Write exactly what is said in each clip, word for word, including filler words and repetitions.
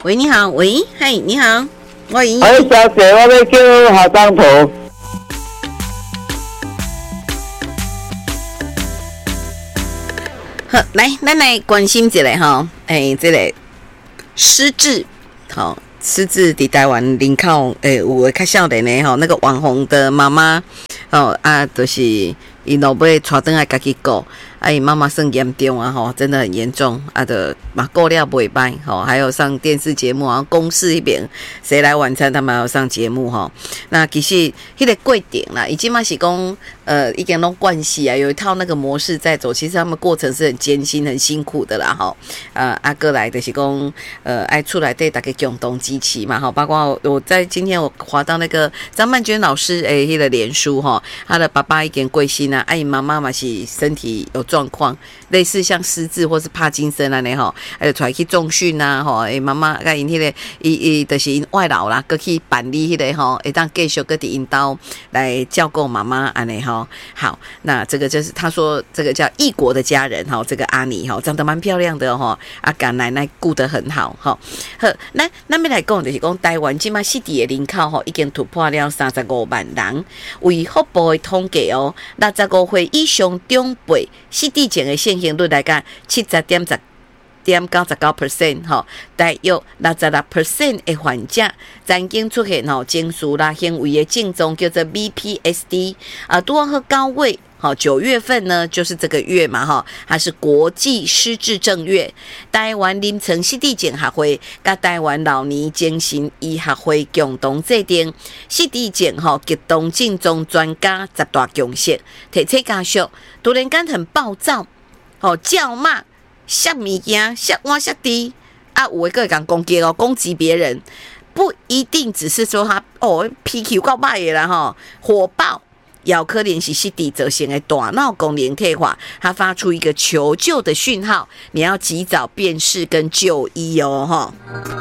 喂，你好，喂，嗨，你好，喂， 哎，小姐，我要叫下张图。 好，来，咱来关心一下哈，诶，这个失智，好，失智伫台湾人口，诶，有诶较少年的吼，那个网红的妈妈，哦啊，就是伊老尾带转来家己顾。啊，伊妈妈算严重啊，吼，真的很严重啊的，嘛过了袂歹，吼，还有上电视节目啊，公视那边谁来晚餐，他们还有上节目吼。那其实迄个过程啦，已经嘛是讲，呃，已经拢惯习啊，有一套那个模式在走。其实他们过程是很艰辛、很辛苦的啦，吼。呃，阿哥来的是讲，呃，爱出来对大家共同支持嘛，吼。包括我在今天我滑到那个张曼娟老师诶，迄个脸书吼，他的爸爸已经过身啊，啊，伊妈妈嘛是身体有状况，类似像失智或是帕金森安尼吼，还有出来去重训啊吼，诶妈妈甲因迄个伊伊就是因外劳啦，搁去办理迄个吼，会当继续搁伫因兜来照顾妈妈安尼吼。好，那这个就是他说这个叫异国的家人吼，这个阿妮吼长得蛮漂亮的吼，啊甲奶奶顾得很好吼。好，那咱要来讲就是讲台湾即马失智的人口吼已经突破了三十五万人，为福部的统计哦，六十五岁以上长辈。失智症的现行率来讲，七十点十点九十九 percent 吼，大约六十六 percent 的患者曾经出现吼情绪啦、行为的症状，叫做 B P S D 啊，拄好高位。好，九月份呢，就是这个月嘛，哈，它是国际失智症月。台湾临床失智症学会甲台湾老年精神医学会共同制定失智症吼激动症状专家十大共识，提醒家属突然间很暴躁，吼叫骂、摔物件、摔碗摔地，啊，有的个会讲攻击哦，攻击别人，不一定只是说他哦脾气够歹的啦，吼火爆。也可能是失智造成的大脑功能退化，它发出一个求救的讯号，你要及早辨识跟就医哦，哈。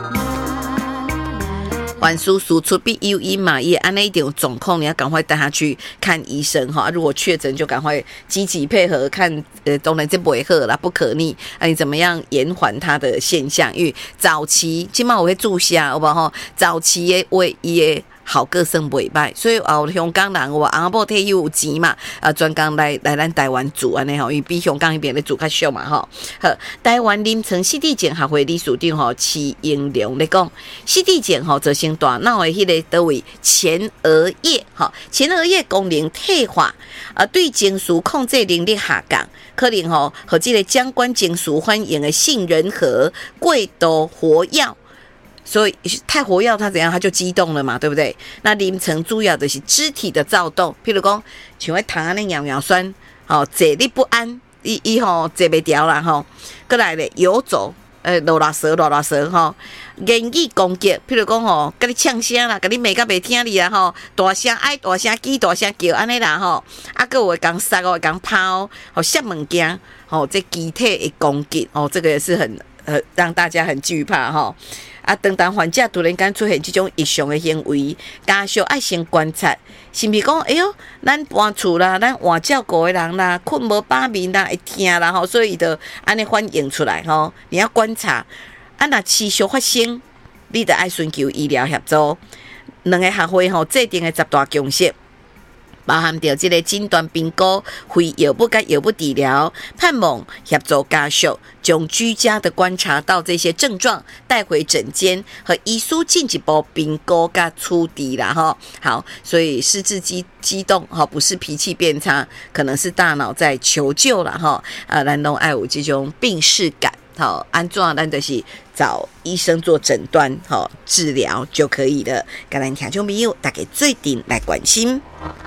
凡事输出必有因嘛，也按那一点状况，你要赶快带他去看医生哈。如果确诊，就赶快积极配合看，呃，当然这不会好啦，不可逆。那、啊、你怎么样延缓它的现象？因为早期起码我会注下，好不好？早期的为也。好个算袂歹，所以后香港人我阿婆退休有钱嘛，啊专工来来咱台湾住安尼吼，因为比香港那边咧住较俗嘛吼。好，台湾临床失智症学会理事长吼齐英良咧讲，失智症吼造成大脑的迄个倒位前额叶吼，前额叶功能退化，啊对情绪控制能力下降，可能吼和这个相关情绪反应的杏仁核过度活跃。所以太活跃，他怎样他就激动了嘛，对不对？那临床主要的是肢体的躁动，譬如讲，像会糖啊那痒痒酸，吼坐立不安，伊伊吼坐袂调啦吼，过来咧游走，呃啰啰嗦啰啰嗦吼，言语攻击，譬如讲吼，甲你呛声啦，甲你骂甲袂听你啦吼，大声爱大声叽大声叫安尼啦吼，啊个会讲杀哦，会讲抛，吼摔物件，吼这肢体的攻击，哦这个也是很呃让大家很惧怕吼。啊，当当患者突然间出现这种异常的行为，家属爱先观察，是不是讲，哎呦，咱搬厝啦，咱换照顾的人啦，困无饱眠啦，会疼啦吼，所以就安尼反映出来吼。你要观察，啊，若持续发生，你就爱寻求医疗协助。两个学会吼制定的十大共识。包含着这个诊断评估、非药物跟药物治疗，盼望协助家属将居家的观察到这些症状带回诊间，和医师进一步评估跟处理啦哈。好，所以失智激激动哈，不是脾气变差，可能是大脑在求救啦哈。啊，咱拢爱有这种病识感。好，安怎咱就是找医生做诊断，好治疗就可以了。跟咱听众朋友大家最近来关心。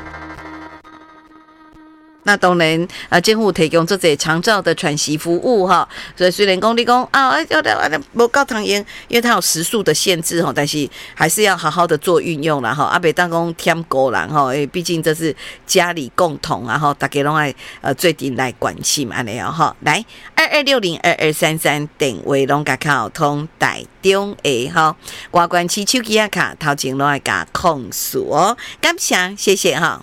那当然，啊，监护提供这些长照的喘息服务哈，所以虽然讲你讲啊，要要无够通用，因为它有时数的限制哈，但是还是要好好的做运用啦哈。阿北当讲添狗人哈，诶，毕竟这是家里共同啊哈，大家拢爱呃最近来关心安尼哦哈。来二二六零二二三三电话拢甲靠通台中的哈，外观区手机啊卡头前拢爱甲控诉哦，感谢谢谢哈。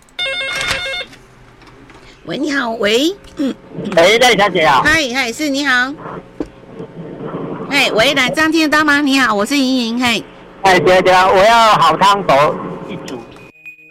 喂，你好，喂，嗯， 哎，赖小姐啊， 嗨嗨，是你好， 嘿，喂，来，这样听得到吗？你好，我是莹莹，嘿。 哎，姐姐，我要好汤头。